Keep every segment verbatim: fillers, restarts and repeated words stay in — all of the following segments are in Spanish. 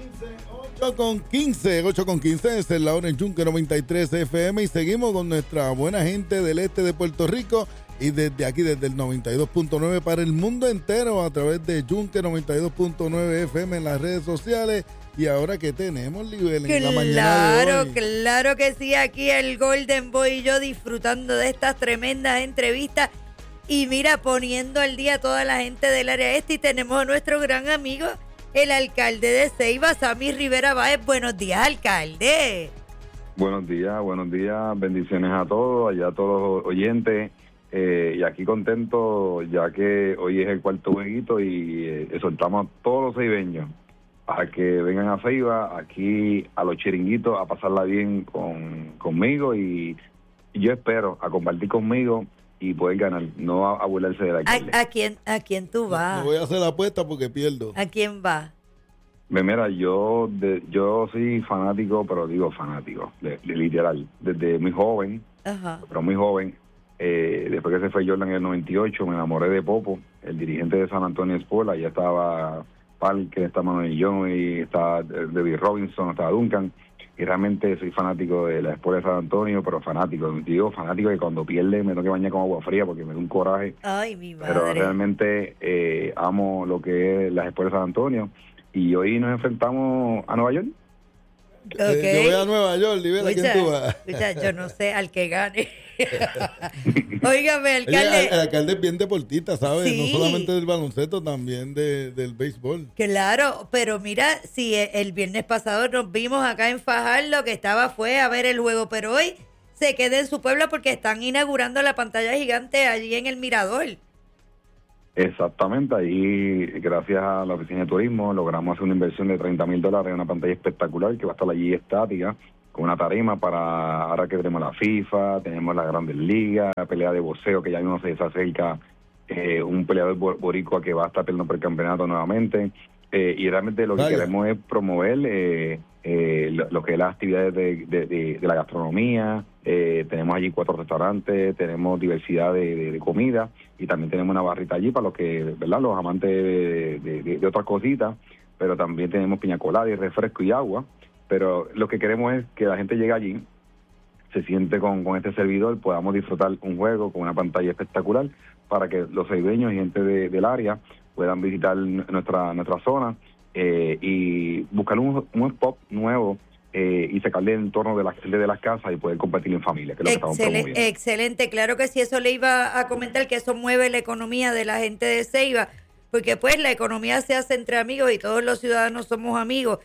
ocho con quince, ocho con quince es la hora en Yunque noventa y tres F M y seguimos con nuestra buena gente del este de Puerto Rico y desde aquí, desde el noventa y dos punto nueve para el mundo entero a través de Yunque noventa y dos punto nueve F M en las redes sociales. Y ahora que tenemos, Libel, en la mañana de Claro, hoy. claro que sí, aquí el Golden Boy y yo disfrutando de estas tremendas entrevistas y mira, poniendo al día a toda la gente del área este y tenemos a nuestro gran amigo, el alcalde de Ceiba, Sammy Rivera Báez. Buenos días, alcalde. Buenos días, buenos días, bendiciones a todos, allá a todos los oyentes, eh, y aquí contento ya que hoy es el cuarto jueguito y eh, exhortamos a todos los ceibeños a que vengan a Ceiba, aquí a los chiringuitos, a pasarla bien con conmigo y, y yo espero a compartir conmigo y poder ganar, no a, a burlarse del alcalde. ¿A, a quién a quién tú vas? No voy a hacer la apuesta porque pierdo. ¿A quién vas? Me Mira, yo de, yo soy fanático, pero digo fanático, de, de literal, desde muy joven, Ajá. pero muy joven, eh, después que se fue Jordan en el noventa y ocho, me enamoré de Popo, el dirigente de San Antonio Sport, ya estaba Parker, está Manuel Jones, está David Robinson, está Duncan, y realmente soy fanático de la Sport de San Antonio, pero fanático, digo fanático que cuando pierde me tengo que bañar con agua fría porque me da un coraje. Ay, mi madre. Pero realmente eh, amo lo que es la Sport de San Antonio, y hoy nos enfrentamos a Nueva York. Okay. Eh, yo voy a Nueva York, Libel, ¿a quién tú vas? Escucha, yo no sé, al que gane. Óigame, alcalde. Oye, el, el alcalde es bien deportista, ¿sabes? Sí. No solamente del baloncesto, también de, del béisbol. Claro, pero mira, si el viernes pasado nos vimos acá en Fajardo, que estaba fue a ver el juego, pero hoy se queda en su pueblo porque están inaugurando la pantalla gigante allí en el Mirador. Exactamente, ahí gracias a la Oficina de Turismo logramos hacer una inversión de treinta mil dólares en una pantalla espectacular que va a estar allí estática, con una tarima para, ahora que tenemos la FIFA, tenemos las Grandes Ligas, la pelea de boxeo que ya mismo se acerca, eh, un peleador boricua que va a estar peleando por el campeonato nuevamente, eh, y realmente lo que Vaya. queremos es promover eh, eh, lo, lo que es las actividades de, de, de, de la gastronomía. Eh, tenemos allí cuatro restaurantes, tenemos diversidad de, de, de comida y también tenemos una barrita allí para los que, ¿verdad? Los amantes de, de, de, de otras cositas, pero también tenemos piña colada y refresco y agua. Pero lo que queremos es que la gente llegue allí, se siente con, con este servidor, podamos disfrutar un juego con una pantalla espectacular para que los ceibeños y gente de, del área puedan visitar nuestra nuestra zona eh, y buscar un, un spot nuevo eh, y sacarle el entorno de, la, de las casas y poder compartir en familia, que es lo que estamos Excelen- promoviendo. excelente, claro que sí, eso le iba a comentar, que eso mueve la economía de la gente de Ceiba, porque pues la economía se hace entre amigos y todos los ciudadanos somos amigos,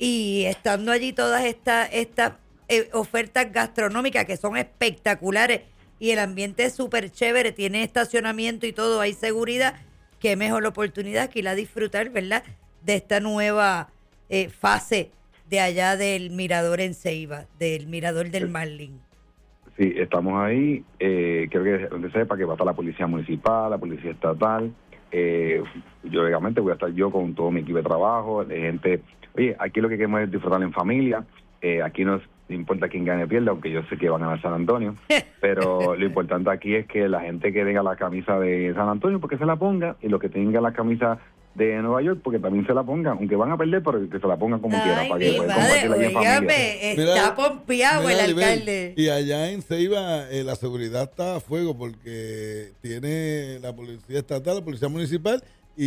y estando allí todas estas estas eh, ofertas gastronómicas que son espectaculares y el ambiente es súper chévere, tiene estacionamiento y todo, hay seguridad, qué mejor oportunidad que ir a disfrutar, ¿verdad?, de esta nueva eh, fase de allá del Mirador en Ceiba, del Mirador del Marlin. Sí, estamos ahí, eh, quiero que donde sepa que va a estar la policía municipal, la policía estatal, eh, yo obviamente voy a estar yo con todo mi equipo de trabajo, de gente, oye, aquí lo que queremos es disfrutar en familia, eh, aquí no importa quién gane o pierda, aunque yo sé que van a ganar San Antonio, pero lo importante aquí es que la gente que tenga la camisa de San Antonio, porque se la ponga, y los que tengan la camisa de Nueva York, porque también se la pongan, aunque van a perder, pero que se la pongan como quieran, para que mi puedan madre, compartirla ahí en familia. óigame, Mira, está pompeado el mira, Libel, alcalde. Y allá en Ceiba eh, la seguridad está a fuego porque tiene la policía estatal, la policía municipal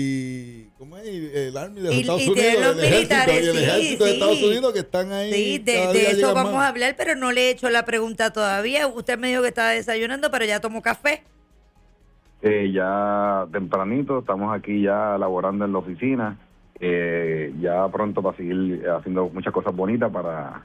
y ¿cómo es? El Army de los Y- Estados y tienen Unidos, los el ejército, militares, y el sí, ejército de sí. Estados Unidos que están ahí. Sí, de, cada de día eso llegan vamos más. a hablar, pero no le he hecho la pregunta todavía. Usted me dijo que estaba desayunando, pero ya tomó café. Eh, ya tempranito, estamos aquí ya laborando en la oficina, eh, ya pronto para seguir haciendo muchas cosas bonitas para,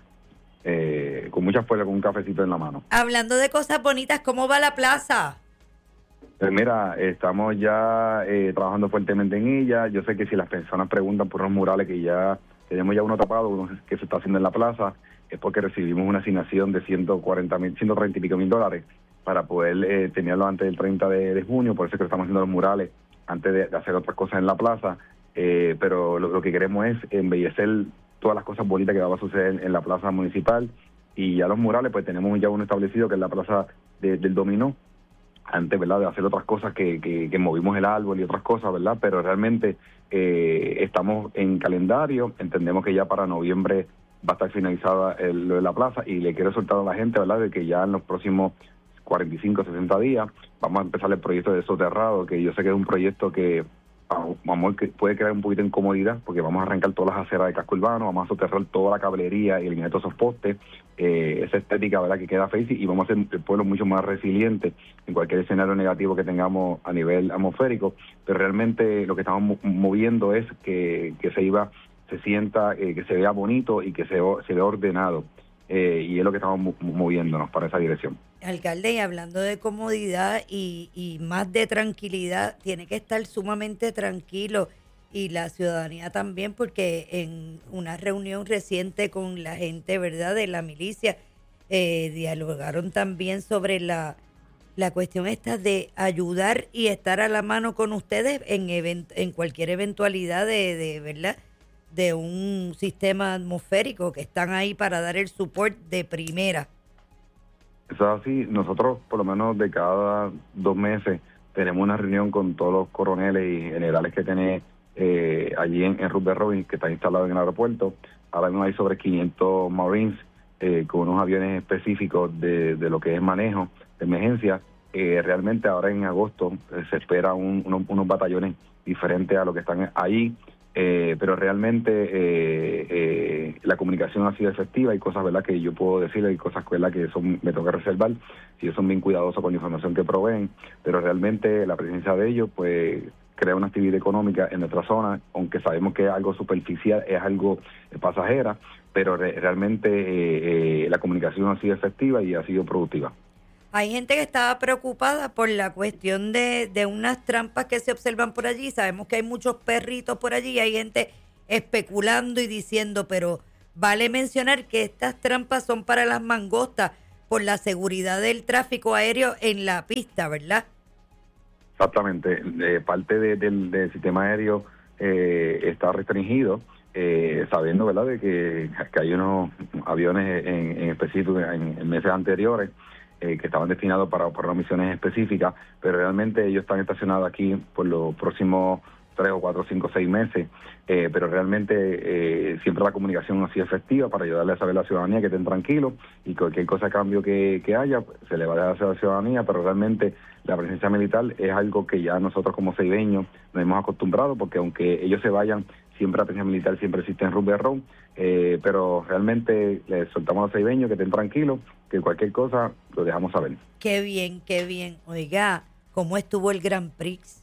eh, con mucha fuerza, con un cafecito en la mano. Hablando de cosas bonitas, ¿cómo va la plaza? Pues mira, estamos ya eh, trabajando fuertemente en ella. Yo sé que si las personas preguntan por unos murales que ya tenemos ya uno tapado, uno que se está haciendo en la plaza, es porque recibimos una asignación de ciento cuarenta mil, ciento treinta y pico mil dólares para poder eh, tenerlo antes del treinta de, de junio, por eso es que estamos haciendo los murales antes de, de hacer otras cosas en la plaza, eh, pero lo, lo que queremos es embellecer todas las cosas bonitas que van a suceder en la plaza municipal, y ya los murales, pues tenemos ya uno establecido que es la plaza de, del Dominó, antes, ¿verdad?, de hacer otras cosas que, que, que movimos el árbol y otras cosas, ¿verdad? Pero realmente eh, estamos en calendario, entendemos que ya para noviembre va a estar finalizada el, lo de la plaza, y le quiero soltar a la gente, ¿verdad?, de que ya en los próximos cuarenta y cinco, sesenta días vamos a empezar el proyecto de soterrado, que yo sé que es un proyecto que vamos, que puede crear un poquito de incomodidad, porque vamos a arrancar todas las aceras de casco urbano, vamos a soterrar toda la cablería y eliminar todos esos postes, eh, esa estética, ¿verdad?, que queda fea, y vamos a hacer el pueblo mucho más resiliente en cualquier escenario negativo que tengamos a nivel atmosférico. Pero realmente lo que estamos moviendo es que, que se iba, se sienta, eh, que se vea bonito y que se, se vea ordenado, eh, y es lo que estamos moviéndonos para esa dirección. Alcalde, y hablando de comodidad y, y más de tranquilidad, tiene que estar sumamente tranquilo, y la ciudadanía también, porque en una reunión reciente con la gente, ¿verdad?, de la milicia, eh, dialogaron también sobre la, la cuestión esta de ayudar y estar a la mano con ustedes en, event, en cualquier eventualidad de, de, ¿verdad?, de un sistema atmosférico, que están ahí para dar el support de primera. Eso es así. Nosotros, por lo menos de cada dos meses, tenemos una reunión con todos los coroneles y generales que tiene eh, allí en, en Rupert Robins, que está instalado en el aeropuerto. Ahora mismo hay sobre quinientos Marines eh, con unos aviones específicos de, de lo que es manejo de emergencia. Eh, realmente ahora en agosto eh, se espera un, unos, unos batallones diferentes a los que están ahí. Eh, pero realmente eh, eh, la comunicación ha sido efectiva. Hay cosas, ¿verdad?, que yo puedo decir, hay cosas, ¿verdad?, que son, me toca reservar, si ellos son bien cuidadosos con la información que proveen, pero realmente la presencia de ellos pues crea una actividad económica en nuestra zona, aunque sabemos que es algo superficial, es algo pasajera, pero re, realmente eh, eh, la comunicación ha sido efectiva y ha sido productiva. Hay gente que estaba preocupada por la cuestión de, de unas trampas que se observan por allí. Sabemos que hay muchos perritos por allí. Hay gente especulando y diciendo, pero vale mencionar que estas trampas son para las mangostas por la seguridad del tráfico aéreo en la pista, ¿verdad? Exactamente. Eh, parte de, del, del sistema aéreo eh, está restringido, eh, sabiendo, ¿verdad?, de que, que hay unos aviones en, en específico en, en meses anteriores Eh, que estaban destinados para, para unas misiones específicas, pero realmente ellos están estacionados aquí por los próximos tres o cuatro, cinco, seis meses, eh, pero realmente eh, siempre la comunicación ha sido efectiva para ayudarle a saber a la ciudadanía que estén tranquilos, y cualquier cosa de cambio que, que haya, pues, se le va a dejar hacer a la ciudadanía, pero realmente la presencia militar es algo que ya nosotros como ceibeños nos hemos acostumbrado, porque aunque ellos se vayan, siempre la presencia militar siempre existe en Rupert Road, eh, pero realmente les soltamos a los ceibeños que estén tranquilos, que cualquier cosa lo dejamos saber. Qué bien, qué bien. Oiga, ¿cómo estuvo el Grand Prix?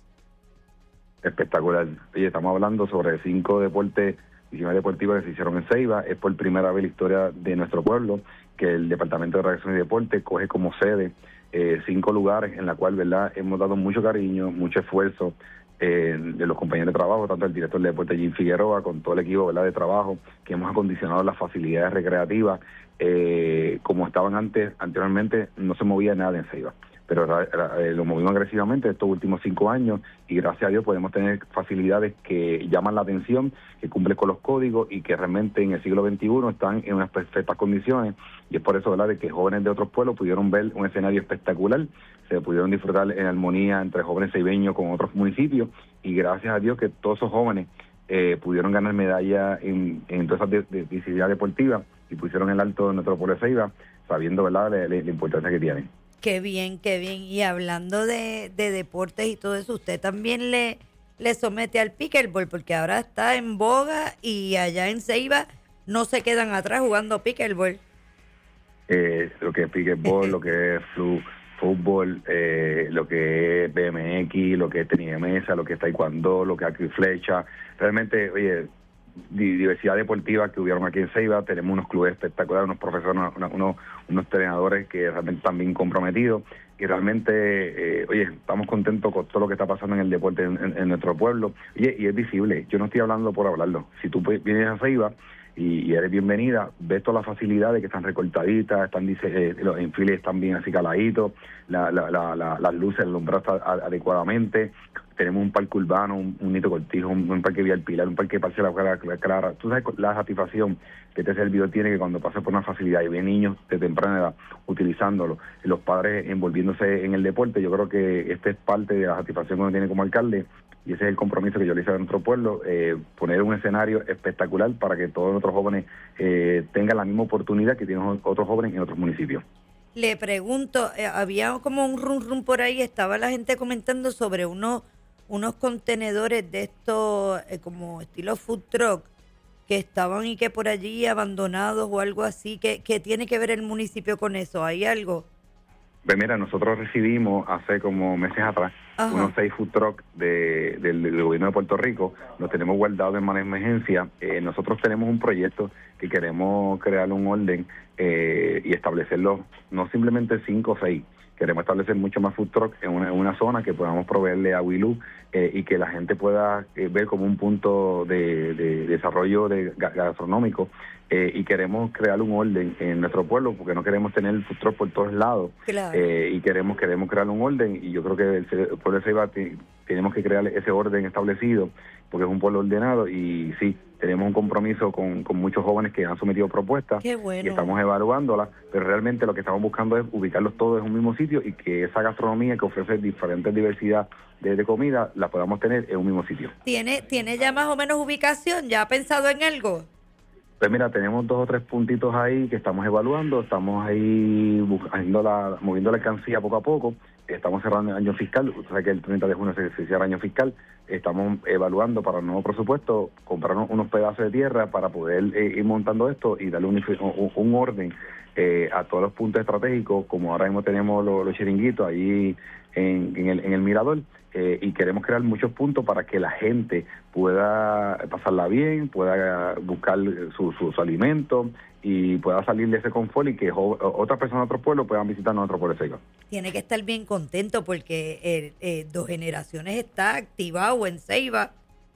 Espectacular. Oye, estamos hablando sobre cinco deportes, disciplinas deportivas que se hicieron en Ceiba. Es por primera vez en la historia de nuestro pueblo que el Departamento de Recreación y Deporte coge como sede eh, cinco lugares en la cual, ¿verdad?, hemos dado mucho cariño, mucho esfuerzo eh, de los compañeros de trabajo, tanto el director de deporte Jim Figueroa, con todo el equipo, ¿verdad?, de trabajo, que hemos acondicionado las facilidades recreativas eh, como estaban antes. Anteriormente no se movía nada en Ceiba, pero eh, lo movimos agresivamente estos últimos cinco años, y gracias a Dios podemos tener facilidades que llaman la atención, que cumplen con los códigos y que realmente en el siglo veintiuno están en unas perfectas condiciones, y es por eso, ¿verdad?, de que jóvenes de otros pueblos pudieron ver un escenario espectacular, se pudieron disfrutar en armonía entre jóvenes ceibeños con otros municipios, y gracias a Dios que todos esos jóvenes eh, pudieron ganar medallas en, en todas esas de, de, disciplinas deportivas, y pusieron el alto de nuestro pueblo de Ceiba, sabiendo, ¿verdad?, la, la, la importancia que tienen. Qué bien, qué bien. Y hablando de, de deportes y todo eso, usted también le, le somete al pickleball, porque ahora está en boga, y allá en Ceiba no se quedan atrás jugando pickleball. Eh, lo que es pickleball, lo que es flu, fútbol, eh, lo que es B M X, lo que es tenis de mesa, lo que es taekwondo, lo que es arco y flecha. Realmente, oye, diversidad deportiva que hubieron aquí en Ceiba. Tenemos unos clubes espectaculares, unos profesores, unos, unos, unos entrenadores que realmente están bien comprometidos, y realmente, eh, oye, estamos contentos con todo lo que está pasando en el deporte en, en, en nuestro pueblo. Oye, y es visible, yo no estoy hablando por hablarlo. Si tú vienes a Ceiba, y, y eres bienvenida. Ves todas las facilidades que están recortaditas, están dice, eh, los enfiles están bien así caladitos, la, la, la, la, las luces, el alumbrado está adecuadamente. Tenemos un parque urbano, un, un Nito Cortijo, un, un parque Vía El Pilar, un parque Parcela Clara, Clara. Tú sabes la satisfacción que este servidor tiene que cuando pasa por una facilidad y ve niños de temprana edad utilizándolo, y los padres envolviéndose en el deporte. Yo creo que esta es parte de la satisfacción que uno tiene como alcalde, y ese es el compromiso que yo le hice a nuestro pueblo, eh, poner un escenario espectacular para que todos nuestros jóvenes eh, tengan la misma oportunidad que tienen otros jóvenes en otros municipios. Le pregunto, eh, había como un rum rum por ahí, estaba la gente comentando sobre unos unos contenedores de estos eh, como estilo food truck que estaban y que por allí abandonados o algo así. ¿Qué, qué tiene que ver el municipio con eso? ¿Hay algo? Pues mira, nosotros recibimos hace como meses atrás Ajá. unos seis food trucks de, del, del gobierno de Puerto Rico. Los tenemos guardados en mano de emergencia. Eh, nosotros tenemos un proyecto que queremos crear un orden eh, y establecerlo, no simplemente cinco o seis. Queremos establecer mucho más food truck en una, en una zona que podamos proveerle agua y luz eh, y que la gente pueda eh, ver como un punto de, de desarrollo de gastronómico eh, y queremos crear un orden en nuestro pueblo porque no queremos tener food truck por todos lados claro. eh, y queremos queremos crear un orden y yo creo que el, el pueblo de Ceiba tenemos que crear ese orden establecido porque es un pueblo ordenado y sí, tenemos un compromiso con, con muchos jóvenes que han sometido propuestas Qué bueno. y estamos evaluándolas, pero realmente lo que estamos buscando es ubicarlos todos en un mismo sitio y que esa gastronomía que ofrece diferentes diversidad de, de comida la podamos tener en un mismo sitio. ¿Tiene, ¿Tiene ya más o menos ubicación? ¿Ya ha pensado en algo? Pues mira, tenemos dos o tres puntitos ahí que estamos evaluando, estamos ahí haciendo la, moviendo la alcancía poco a poco, estamos cerrando el año fiscal, o sea que el treinta de junio se, se cierra el año fiscal, estamos evaluando para el nuevo presupuesto, comprar unos pedazos de tierra para poder eh, ir montando esto y darle un, un, un orden eh, a todos los puntos estratégicos, como ahora mismo tenemos los, los chiringuitos ahí en, en, el, en el Mirador, eh, y queremos crear muchos puntos para que la gente pueda pasarla bien, pueda buscar sus su, su alimentos y pueda salir de ese confort y que jo- otras personas de otros pueblos puedan visitar nuestro pueblo de Ceiba. Tiene que estar bien contento porque eh, eh, Dos Generaciones está activado en Ceiba.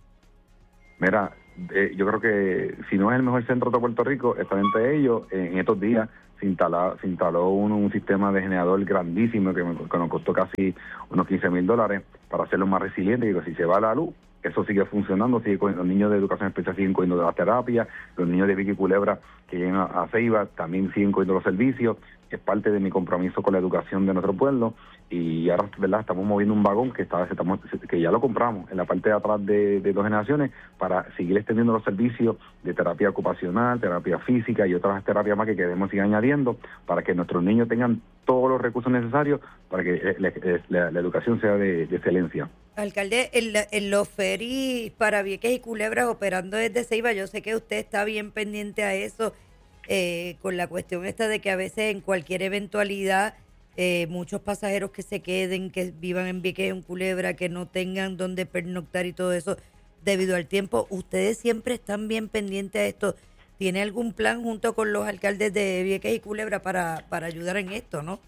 Mira, eh, yo creo que si no es el mejor centro de Puerto Rico, está entre ellos. En estos días se, instala, se instaló un, un sistema de generador grandísimo que, me, que nos costó casi unos quince mil dólares para hacerlo más resiliente y que si se va la luz, eso sigue funcionando, sigue con, los niños de educación especial siguen cogiendo de la terapia, los niños de Vicky Culebra que llegan a, a Ceiba también siguen cogiendo los servicios, es parte de mi compromiso con la educación de nuestro pueblo y ahora, ¿verdad?, estamos moviendo un vagón que está estamos, que ya lo compramos en la parte de atrás de, de Dos Generaciones para seguir extendiendo los servicios de terapia ocupacional, terapia física y otras terapias más que queremos seguir añadiendo para que nuestros niños tengan todos los recursos necesarios para que la, la, la educación sea de, de excelencia. Alcalde, en, en los ferries para Vieques y Culebras operando desde Ceiba, yo sé que usted está bien pendiente a eso, eh, con la cuestión esta de que a veces en cualquier eventualidad eh, muchos pasajeros que se queden, que vivan en Vieques o en Culebra, que no tengan donde pernoctar y todo eso debido al tiempo, ustedes siempre están bien pendientes a esto. ¿Tiene algún plan junto con los alcaldes de Vieques y Culebra para, para ayudar en esto, no?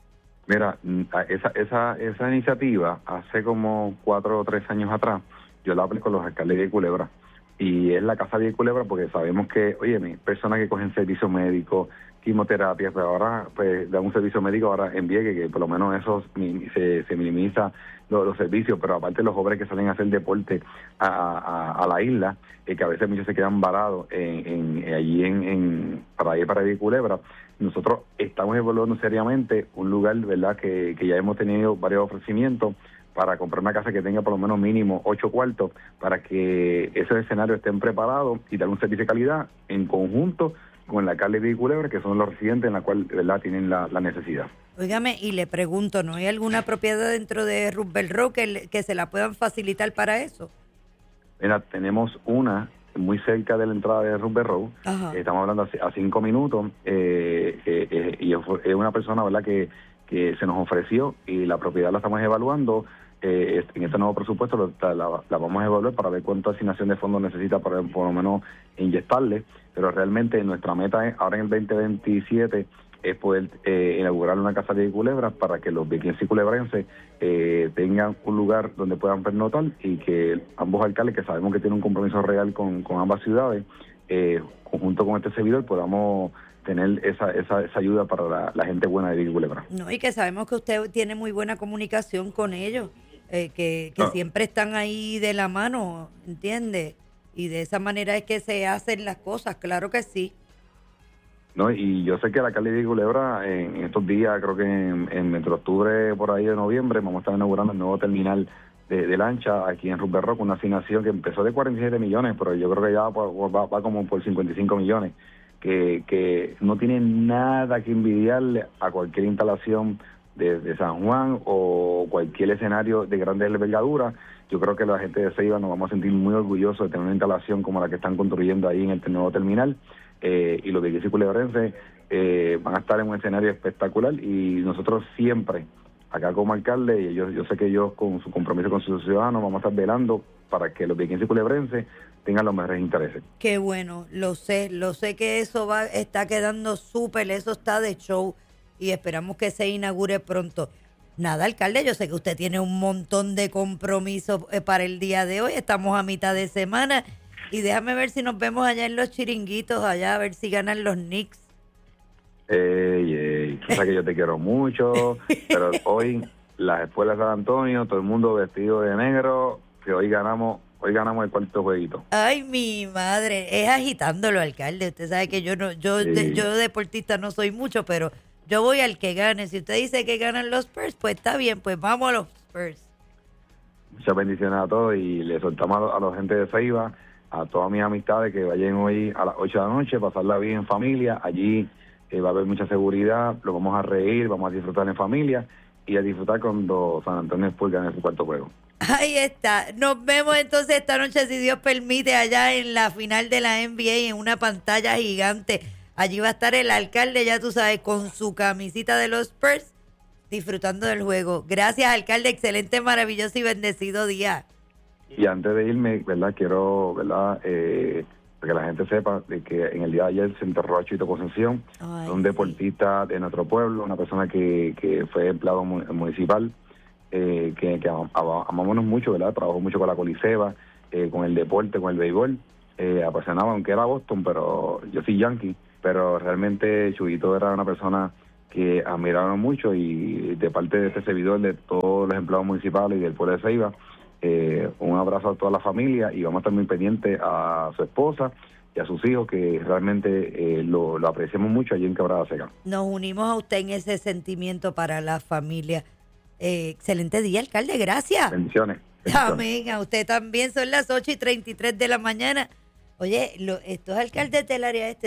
Mira, esa, esa, esa iniciativa hace como cuatro o tres años atrás, yo la hablé con los alcaldes de Culebra y es la Casa de Culebra porque sabemos que, oye, personas que cogen servicio médico, quimioterapia, pues ahora pues dan un servicio médico ahora en Vieques, que por lo menos eso se, se minimiza los, los servicios, pero aparte los jóvenes que salen a hacer deporte a, a, a la isla, eh, que a veces muchos se quedan varados en, en, allí en, en para ir para Vieques y Culebra. Nosotros estamos evaluando seriamente un lugar, ¿verdad?, que, que ya hemos tenido varios ofrecimientos para comprar una casa que tenga por lo menos mínimo ocho cuartos para que esos escenarios estén preparados y dar un servicio de calidad en conjunto con el alcalde de Culebra, que son los residentes en la cual, ¿verdad?, tienen la, la necesidad. Óigame, y le pregunto, ¿no hay alguna propiedad dentro de Roosevelt Road que, que se la puedan facilitar para eso? Mira, tenemos una muy cerca de la entrada de Roosevelt Road. Ajá. Estamos hablando a, a cinco minutos, eh, eh, eh, y es una persona, ¿verdad?, que, que se nos ofreció y la propiedad la estamos evaluando. Eh, en este nuevo presupuesto la, la, la vamos a evaluar para ver cuánta asignación de fondos necesita para por lo menos inyectarle, pero realmente nuestra meta es, ahora en el veinte veintisiete es poder eh, inaugurar una casa de culebras para que los viequenses y culebrenses eh, tengan un lugar donde puedan pernotar y que ambos alcaldes, que sabemos que tienen un compromiso real con, con ambas ciudades, eh, junto con este servidor, podamos tener esa, esa, esa ayuda para la, la gente buena de Vieques y Culebra. No, y que sabemos que usted tiene muy buena comunicación con ellos, eh, que, que no. siempre están ahí de la mano, ¿entiende? Y de esa manera es que se hacen las cosas, claro que sí. No, y yo sé que la alcalde de Vieques y Culebra en estos días, creo que en, en entre octubre, por ahí de noviembre, vamos a estar inaugurando el nuevo terminal de, de lancha aquí en Rupert Rock, una asignación que empezó de cuarenta y siete millones, pero yo creo que ya va, va, va como por cincuenta y cinco millones, que, que no tiene nada que envidiarle a cualquier instalación de, de San Juan o cualquier escenario de grandes envergaduras. Yo creo que la gente de Ceiba nos vamos a sentir muy orgullosos de tener una instalación como la que están construyendo ahí en el nuevo terminal. Eh, y los viequenses y culebrenses eh, van a estar en un escenario espectacular, y nosotros siempre, acá como alcalde, y yo, yo sé que ellos con su compromiso con sus ciudadanos vamos a estar velando para que los viequenses y culebrenses tengan los mejores intereses. Qué bueno, lo sé, lo sé que eso va está quedando súper, eso está de show y esperamos que se inaugure pronto. Nada, alcalde, yo sé que usted tiene un montón de compromisos eh, para el día de hoy, estamos a mitad de semana. Y déjame ver si nos vemos allá en los chiringuitos, allá a ver si ganan los Knicks. Ey, ey, tú sabes que yo te quiero mucho, pero hoy las escuelas de San Antonio, todo el mundo vestido de negro, que hoy ganamos, hoy ganamos el cuarto jueguito. Ay, mi madre, es agitándolo, alcalde. Usted sabe que yo no, yo, Sí. de, yo deportista no soy mucho, pero yo voy al que gane. Si usted dice que ganan los Spurs, pues está bien, pues vamos a los Spurs. Muchas bendiciones a todos y le soltamos a, lo- a la gente de Ceiba, a todas mis amistades que vayan hoy a las ocho de la noche, pasarla bien en familia. Allí eh, va a haber mucha seguridad, lo vamos a reír, vamos a disfrutar en familia y a disfrutar cuando San Antonio Spurs gane su cuarto juego. Ahí está. Nos vemos entonces esta noche, si Dios permite, allá en la final de la N B A en una pantalla gigante. Allí va a estar el alcalde, ya tú sabes, con su camisita de los Spurs, disfrutando del juego. Gracias, alcalde. Excelente, maravilloso y bendecido día. Y antes de irme, ¿verdad? Quiero, ¿verdad? Eh, que la gente sepa de que en el día de ayer se enterró a Chito Concepción, Ay, un deportista de nuestro pueblo, una persona que, que fue empleado mu- municipal, eh, que, que am- am- amámonos mucho, ¿verdad? Trabajó mucho con la Coliseba, eh, con el deporte, con el béisbol. Eh, apasionaba, aunque era Boston, pero yo soy Yankee. Pero realmente Chuyito era una persona que admiraron mucho, y de parte de este servidor, de todos los empleados municipales y del pueblo de Ceiba, eh, un abrazo a toda la familia, y vamos a estar muy pendientes a su esposa y a sus hijos, que realmente eh, lo, lo apreciamos mucho allí en Quebrada Seca. Nos unimos a usted en ese sentimiento para la familia. Eh, excelente día, alcalde. Gracias. Bendiciones. bendiciones. Amén. A usted también. Son las ocho y treinta y tres de la mañana. Oye, lo, estos alcaldes del área este